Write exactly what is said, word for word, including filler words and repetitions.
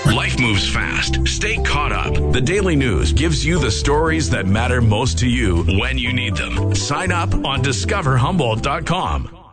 Life moves fast. Stay caught up. The Daily News gives you the stories that matter most to you when you need them. Sign up on discover humboldt dot com.